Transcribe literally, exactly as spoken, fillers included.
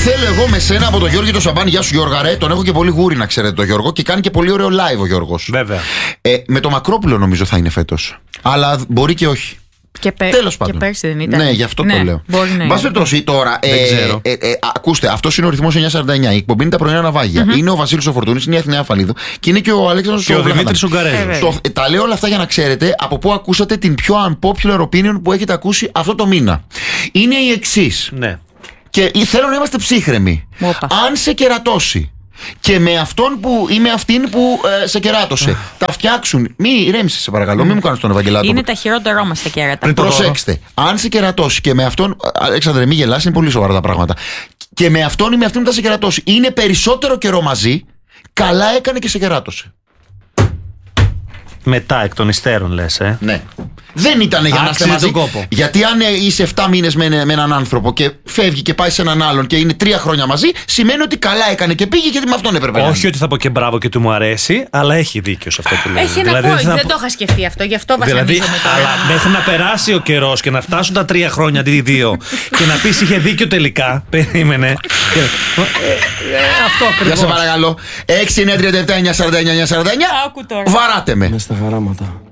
θέλω εγώ με σένα από τον Γιώργο το Σαμπάνι. Γεια σου Γιώργα, ρε. Τον έχω και πολύ γούρι να ξέρετε τον Γιώργο και κάνει και πολύ ωραίο live ο Γιώργος. Βέβαια. Ε, με το Μακρόπουλο νομίζω θα είναι φέτος. Αλλά μπορεί και όχι. Και, πε... Τέλος πάντων. Και πέρσι δεν ήταν. Ναι, γι' αυτό ναι, το λέω. Μπορεί να Μπας περιπτώσει τώρα. Δεν ε, ξέρω. ε, ε, ακούστε, αυτό είναι ο ρυθμός εννιακόσια σαράντα εννιά. Η εκπομπή είναι τα πρωινά ναυάγια. Mm-hmm. Είναι ο Βασίλης ο Φορτούνης, είναι η Αθηναία Φαλίδου και είναι και ο Αλέξανδρος και ο Δημήτρης ο Γκαρέζος. Ε, τα λέω όλα αυτά για να ξέρετε από πού ακούσατε την πιο unpopular opinion που έχετε ακούσει αυτό το μήνα. Είναι η εξής. Ναι. Και θέλω να είμαστε ψύχρεμοι. Οπα. Αν σε κερατώσει και με αυτόν που ή με αυτήν που ε, σε κεράτωσε τα φτιάξουν. Μη ηρέμησε, σε παρακαλώ, mm. μην μου κάνεις τον Ευαγγελάτο. Είναι τα χειρότερά μας τα κέρατα. Προσέξτε, αν σε κερατώσει και με αυτόν. Αλέξανδρε, μη γελάς, είναι πολύ σοβαρά τα πράγματα. Και με αυτόν ή με αυτήν που θα σε κερατώσει είναι περισσότερο καιρό μαζί, καλά έκανε και σε κεράτωσε. Μετά εκ των υστέρων λες, ε. Ναι. Δεν ήταν για να είστε μαζί. Γιατί αν είσαι επτά μήνες με, με έναν άνθρωπο και φεύγει και πάει σε έναν άλλον και είναι τρία χρόνια μαζί, σημαίνει ότι καλά έκανε και πήγε γιατί με αυτόν έπρεπε. Όχι να. Ότι θα πω και μπράβο και του μου αρέσει, αλλά έχει δίκιο σε αυτό που λέει. Έχει ένα δηλαδή, point, θα... δεν το είχα σκεφτεί αυτό, γι' αυτό βασανίζομαι δηλαδή, τώρα. Αλλά μέχρι να περάσει ο καιρός και να φτάσουν τα τρία χρόνια αντί δύο και να πεις είχε δίκιο τελικά. Περίμενε. και... ε, αυτό ακριβώς. Για σε παρακαλώ. έξι εννιά τριάντα επτά εννιά σαράντα εννιά εννιά σαράντα εννιά. Άκου τώρα. Βαράτε με. Μες στα χαράματα.